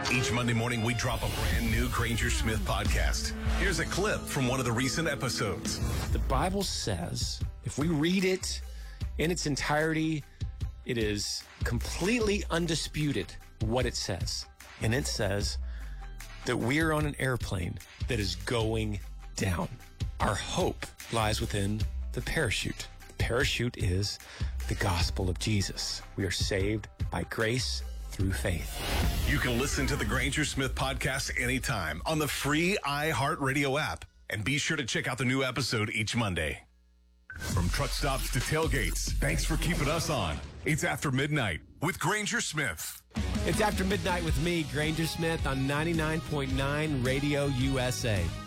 Each Monday morning, we drop a brand new Granger Smith podcast. Here's a clip from one of the recent episodes. The Bible says, if we read it in its entirety, it is completely undisputed what it says. And it says that we are on an airplane that is going down. Our hope lies within the parachute. The parachute is the gospel of Jesus. We are saved by grace through faith. You can listen to the Granger Smith podcast anytime on the free iHeartRadio app. And be sure to check out the new episode each Monday. From truck stops to tailgates, thanks for keeping us on. It's After Midnight with Granger Smith. It's After Midnight with me, Granger Smith, on 99.9 Radio USA.